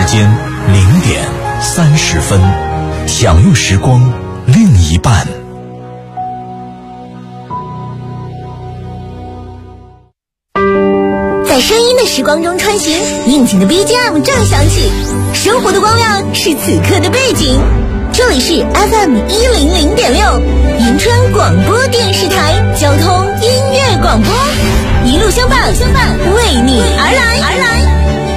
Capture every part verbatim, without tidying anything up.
时间零点三十分，享用时光另一半。 在声音的时光中穿行，应景的 B G M 正响起，生活的光亮是此刻的背景。这里是 F M 一零零点六，迎春广播电视台交通音乐广播，一路相伴，相伴为你而来，而来。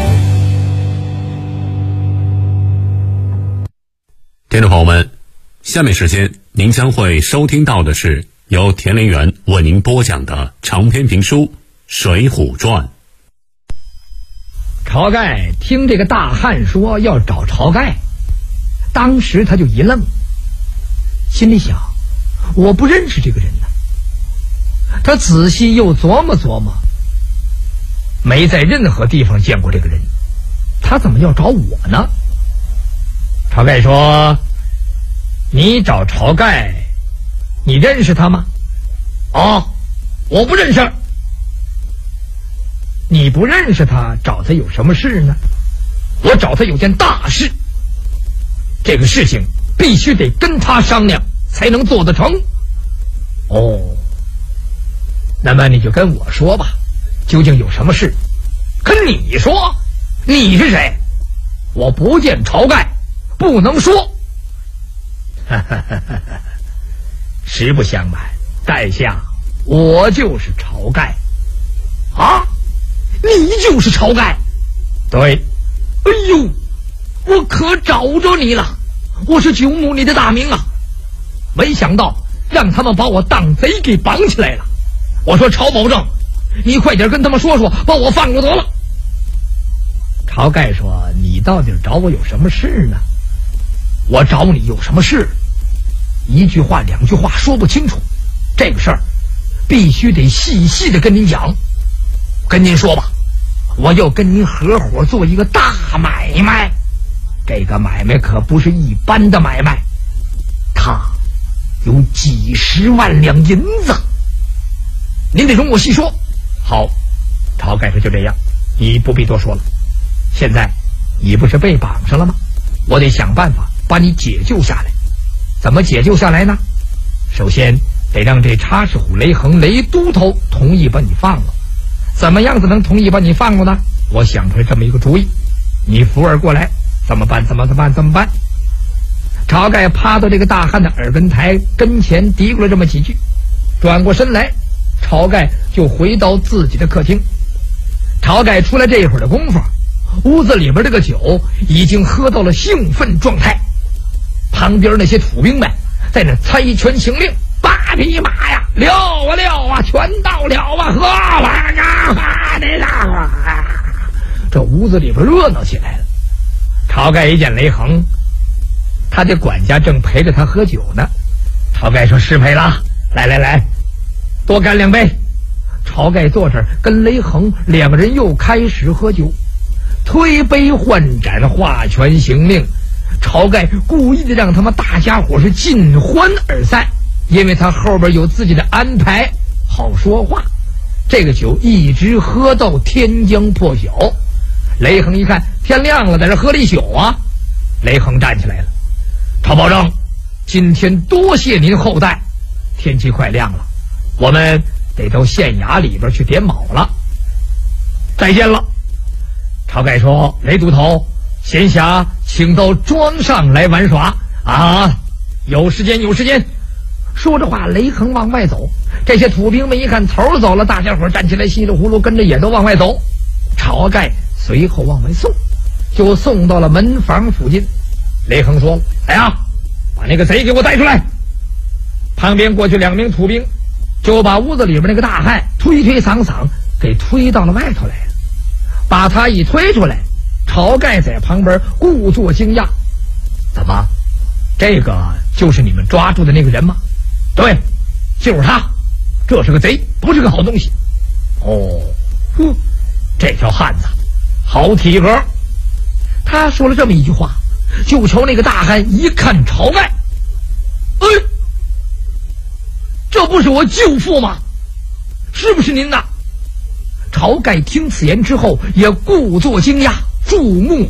听众朋友们，下面时间您将会收听到的是由田连元为您播讲的长篇评书《水浒传》。 晁盖听这个大汉说要找晁盖，当时他就一愣，心里想，我不认识这个人呢。他仔细又琢磨琢磨，没在任何地方见过这个人，他怎么要找我呢？晁盖说，你找晁盖，你认识他吗？哦，我不认识。你不认识他，找他有什么事呢？我找他有件大事，这个事情必须得跟他商量才能做得成。哦，那么你就跟我说吧，究竟有什么事？跟你说？你是谁？我不见晁盖不能说。实不相瞒，在下我就是晁盖。啊，你就是晁盖？对。哎呦，我可找着你了，我是九母里的大名啊！没想到让他们把我当贼给绑起来了。我说晁保正，你快点跟他们说说，把我放过得了。晁盖说，你到底找我有什么事呢？我找你有什么事？一句话两句话说不清楚，这个事儿必须得细细的跟您讲。跟您说吧，我要跟您合伙做一个大买卖，这个买卖可不是一般的买卖，它有几十万两银子，您得容我细说。好，晁盖说就这样，你不必多说了。现在你不是被绑上了吗？我得想办法把你解救下来。怎么解救下来呢？首先得让这插翅虎雷横雷都头同意把你放了。怎么样子能同意把你放了呢？我想出来这么一个主意，你扶耳过来，怎么办？怎么怎么办？怎么办？晁盖趴到这个大汉的耳根台跟前嘀咕了这么几句，转过身来，晁盖就回到自己的客厅。晁盖出来这一会儿的功夫，屋子里边这个酒已经喝到了兴奋状态，旁边那些土兵们在那猜拳行令，八匹马呀，撂啊撂啊，全到了啊，喝吧呀，哈的啦！这屋子里边热闹起来了。晁盖一见雷横，他的管家正陪着他喝酒呢。晁盖说：“失陪了，来来来，多干两杯。”晁盖坐这儿跟雷横两个人又开始喝酒，推杯换盏，画拳行令。晁盖故意的让他们大家伙是尽欢而散，因为他后边有自己的安排，好说话。这个酒一直喝到天将破晓。雷横一看天亮了，在这喝了一宿啊。雷横站起来了：“晁保正，今天多谢您厚待，天气快亮了，我们得到县衙里边去点卯了。再见了。”晁盖说：“雷都头，闲暇请到庄上来玩耍啊！有时间有时间。”说着话，雷横往外走。这些土兵们一看头走了，大家伙站起来，稀里糊涂跟着也都往外走。晁盖随后往外送，就送到了门房附近。雷横说：“来呀，把那个贼给我带出来！”旁边过去两名土兵，就把屋子里边那个大汉推推搡搡给推到了外头来了。把他一推出来，晁盖在旁边故作惊讶：“怎么，这个就是你们抓住的那个人吗？”“对，就是他，这是个贼，不是个好东西。”“哦，哼，这条汉子好体格。”他说了这么一句话，就瞧那个大汉一看晁盖，哎，这不是我舅父吗？是不是您的？晁盖听此言之后也故作惊讶，注目